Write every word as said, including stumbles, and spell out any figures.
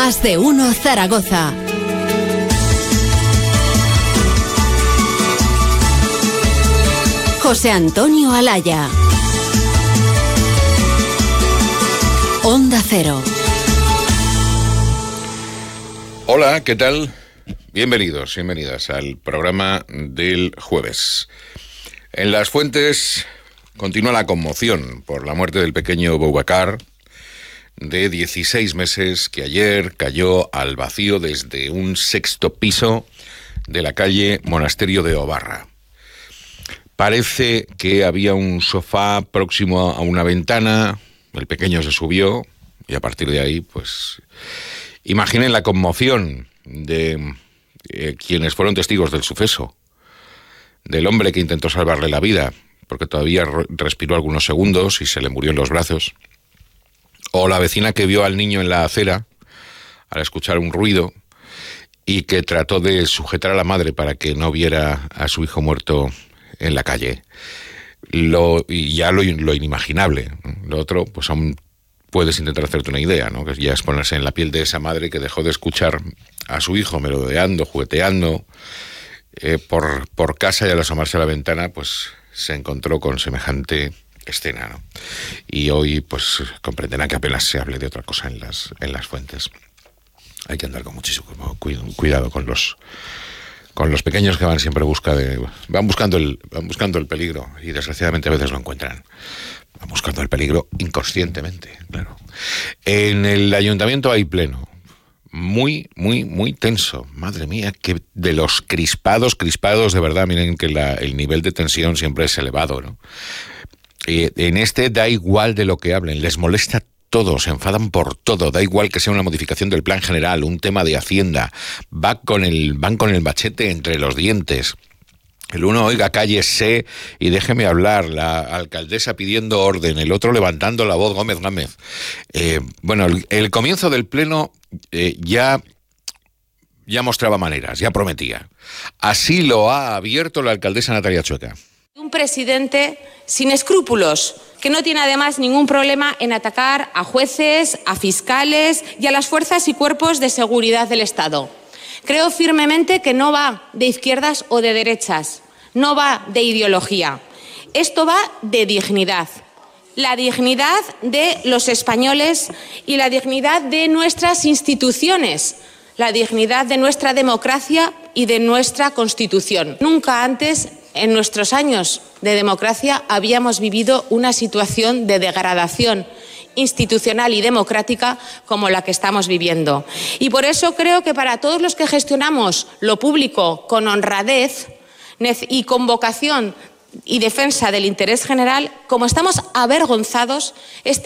Más de uno Zaragoza. José Antonio Alaya. Onda Cero. Hola, ¿qué tal? Bienvenidos, bienvenidas al programa del jueves. En Las Fuentes continúa la conmoción por la muerte del pequeño Boubacar, de dieciséis meses, que ayer cayó al vacío desde un sexto piso de la calle Monasterio de Obarra. Parece que había un sofá próximo a una ventana, el pequeño se subió y a partir de ahí, pues, imaginen la conmoción de eh, quienes fueron testigos del suceso, del hombre que intentó salvarle la vida, porque todavía respiró algunos segundos y se le murió en los brazos, o la vecina que vio al niño en la acera al escuchar un ruido y que trató de sujetar a la madre para que no viera a su hijo muerto en la calle. Lo, y ya lo, lo inimaginable. Lo otro, pues aún puedes intentar hacerte una idea, ¿no? Que ya es ponerse en la piel de esa madre que dejó de escuchar a su hijo merodeando, jugueteando eh, por, por casa, y al asomarse a la ventana, pues se encontró con semejante escena, ¿no? Y hoy, pues, comprenderán que apenas se hable de otra cosa en las, en las fuentes. Hay que andar con muchísimo cuidado con los con los pequeños que van siempre en busca de van buscando el van buscando el peligro y desgraciadamente a veces lo encuentran. Van buscando el peligro inconscientemente, claro. En el ayuntamiento hay pleno. Muy, muy, muy tenso. Madre mía, que de los crispados, crispados de verdad, miren que la, el nivel de tensión siempre es elevado, ¿no? Y en este da igual de lo que hablen, les molesta todo, se enfadan por todo, da igual que sea una modificación del plan general, un tema de Hacienda, va con el, van con el machete entre los dientes. El uno, oiga, cállese y déjeme hablar, la alcaldesa pidiendo orden, el otro levantando la voz, Gómez Gómez. Eh, bueno, el, el comienzo del pleno eh, ya, ya mostraba maneras, ya prometía. Así lo ha abierto la alcaldesa Natalia Chueca. Un presidente sin escrúpulos, que no tiene además ningún problema en atacar a jueces, a fiscales y a las fuerzas y cuerpos de seguridad del Estado. Creo firmemente que no va de izquierdas o de derechas, no va de ideología. Esto va de dignidad. La dignidad de los españoles y la dignidad de nuestras instituciones, la dignidad de nuestra democracia y de nuestra Constitución. Nunca antes, en nuestros años de democracia, habíamos vivido una situación de degradación institucional y democrática como la que estamos viviendo. Y por eso creo que para todos los que gestionamos lo público con honradez y con vocación y defensa del interés general, como estamos avergonzados, este